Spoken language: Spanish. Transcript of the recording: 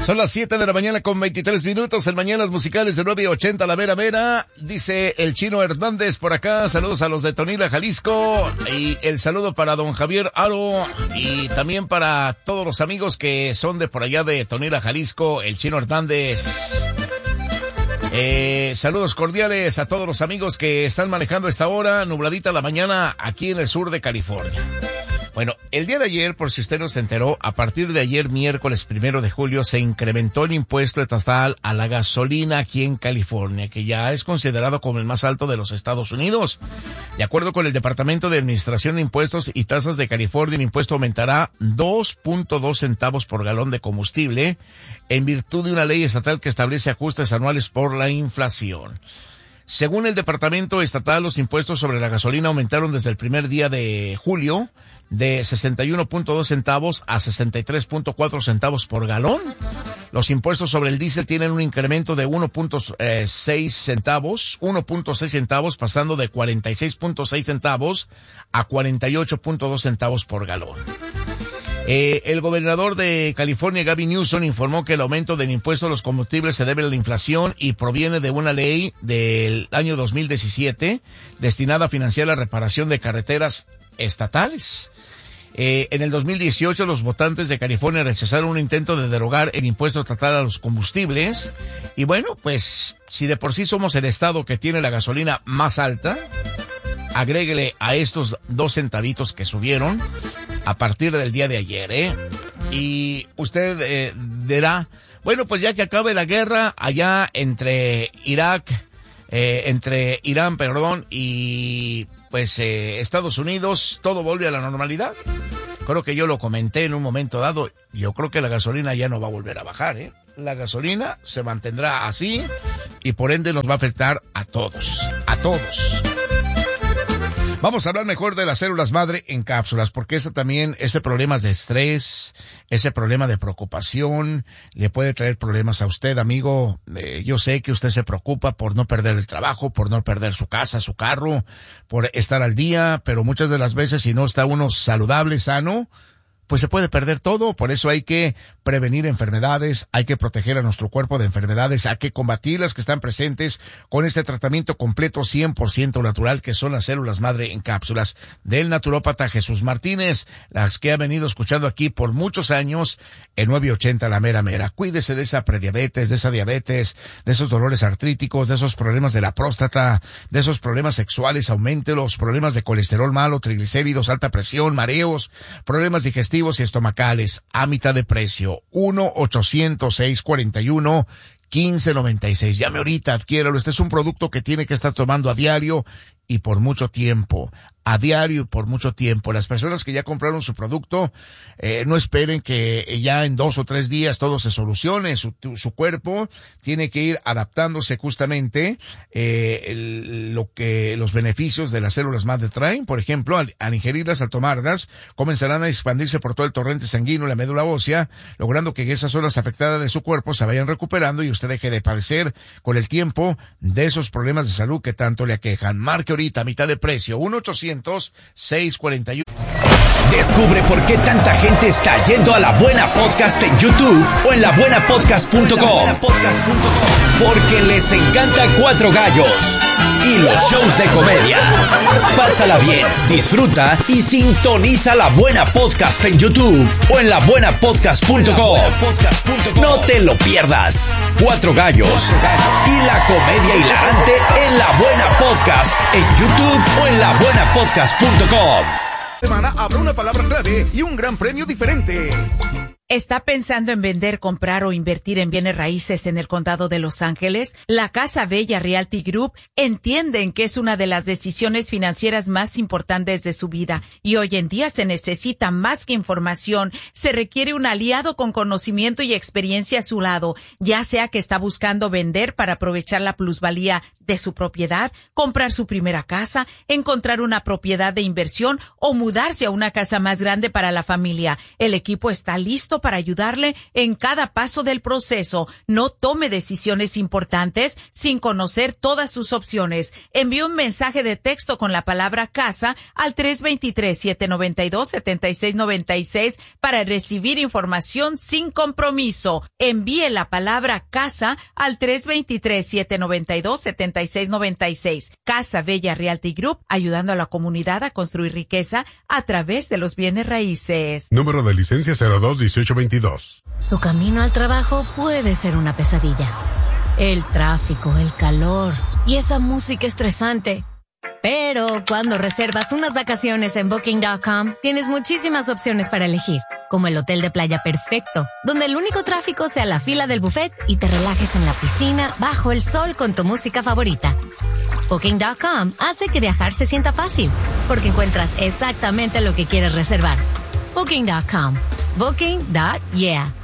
Son las 7 de la mañana con 23 minutos, en Mañanas Musicales de 9:80, la mera mera. Dice el Chino Hernández por acá, saludos a los de Tonila, Jalisco, y el saludo para don Javier Aro, y también para todos los amigos que son de por allá de Tonila, Jalisco, el Chino Hernández. Saludos cordiales a todos los amigos que están manejando esta hora, nubladita la mañana aquí en el sur de California. Bueno, el día de ayer, por si usted no se enteró, a partir de ayer, miércoles 1 de julio, se incrementó el impuesto estatal a la gasolina aquí en California, que ya es considerado como el más alto de los Estados Unidos. De acuerdo con el Departamento de Administración de Impuestos y Tasas de California, el impuesto aumentará 2.2 centavos por galón de combustible, en virtud de una ley estatal que establece ajustes anuales por la inflación. Según el Departamento Estatal, los impuestos sobre la gasolina aumentaron desde el primer día de julio, de 61.2 centavos a 63.4 centavos por galón. Los impuestos sobre el diésel tienen un incremento de 1.6 centavos, pasando de 46.6 centavos a 48.2 centavos por galón. El gobernador de California, Gavin Newsom, informó que el aumento del impuesto a los combustibles se debe a la inflación y proviene de una ley del año 2017 destinada a financiar la reparación de carreteras estatales. En el 2018 los votantes de California rechazaron un intento de derogar el impuesto estatal a los combustibles. Y bueno, pues si de por sí somos el estado que tiene la gasolina más alta, agréguele a estos 2 centavitos que subieron a partir del día de ayer, Y usted dirá, bueno, pues ya que acabe la guerra allá entre Irán, y pues Estados Unidos, todo vuelve a la normalidad. Creo que yo lo comenté en un momento dado, yo creo que la gasolina ya no va a volver a bajar, La gasolina se mantendrá así y por ende nos va a afectar a todos. Vamos a hablar mejor de las células madre en cápsulas, porque ese problemas de estrés, ese problema de preocupación, le puede traer problemas a usted, amigo. Yo sé que usted se preocupa por no perder el trabajo, por no perder su casa, su carro, por estar al día, pero muchas de las veces si no está uno saludable, sano, pues se puede perder todo. Por eso hay que prevenir enfermedades, hay que proteger a nuestro cuerpo de enfermedades, hay que combatir las que están presentes con este tratamiento completo 100% natural que son las células madre en cápsulas del naturópata Jesús Martínez, las que ha venido escuchando aquí por muchos años en 980 la mera mera. Cuídese de esa prediabetes, de esa diabetes, de esos dolores artríticos, de esos problemas de la próstata, de esos problemas sexuales, aumente los problemas de colesterol malo, triglicéridos, alta presión, mareos, problemas digestivos y estomacales a mitad de precio. 1-800-641-1596. Llame ahorita, adquiéralo. Este es un producto que tiene que estar tomando a diario y por mucho tiempo. A diario y por mucho tiempo. Las personas que ya compraron su producto, no esperen que ya en 2 o 3 días todo se solucione. Su cuerpo tiene que ir adaptándose justamente, los beneficios de las células madre traen. Por ejemplo, al ingerirlas, al tomarlas, comenzarán a expandirse por todo el torrente sanguíneo y la médula ósea, logrando que esas zonas afectadas de su cuerpo se vayan recuperando y usted deje de padecer con el tiempo de esos problemas de salud que tanto le aquejan. Marque ahorita a mitad de precio. 1-800-641. Descubre por qué tanta gente está yendo a La Buena Podcast en YouTube o en labuenapodcast.com. Porque les encanta Cuatro Gallos y los shows de comedia. Pásala bien, disfruta y sintoniza La Buena Podcast en YouTube o en labuenapodcast.com. No te lo pierdas. Cuatro Gallos y la comedia hilarante en La Buena Podcast en YouTube o en labuenapodcast.com. Semana habrá una palabra clave y un gran premio diferente. ¿Está pensando en vender, comprar o invertir en bienes raíces en el condado de Los Ángeles? La Casa Bella Realty Group entienden que es una de las decisiones financieras más importantes de su vida y hoy en día se necesita más que información. Se requiere un aliado con conocimiento y experiencia a su lado, ya sea que está buscando vender para aprovechar la plusvalía de su propiedad, comprar su primera casa, encontrar una propiedad de inversión o mudarse a una casa más grande para la familia. El equipo está listo para ayudarle en cada paso del proceso. No tome decisiones importantes sin conocer todas sus opciones. Envíe un mensaje de texto con la palabra casa al 323-792-7696 para recibir información sin compromiso. Envíe la palabra casa al 323-792-7696. Casa Bella Realty Group, ayudando a la comunidad a construir riqueza a través de los bienes raíces. Número de licencia 021822. Tu camino al trabajo puede ser una pesadilla. El tráfico, el calor y esa música estresante. Pero cuando reservas unas vacaciones en Booking.com, tienes muchísimas opciones para elegir, como el hotel de playa perfecto, donde el único tráfico sea la fila del buffet y te relajes en la piscina bajo el sol con tu música favorita. Booking.com hace que viajar se sienta fácil, porque encuentras exactamente lo que quieres reservar. Booking.com. Booking.yeah.